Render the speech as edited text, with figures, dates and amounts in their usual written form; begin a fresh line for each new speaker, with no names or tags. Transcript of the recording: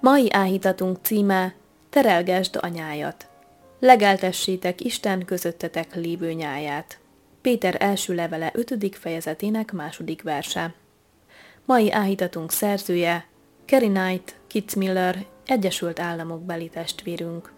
Mai áhítatunk címe: Terelgesd anyájat. Legeltessétek Isten közöttetek lévő nyáját. Péter első levele 5. fejezetének 2. verse. Mai áhítatunk szerzője: Carrie Knight Kitzmiller, Egyesült Államok beli testvérünk.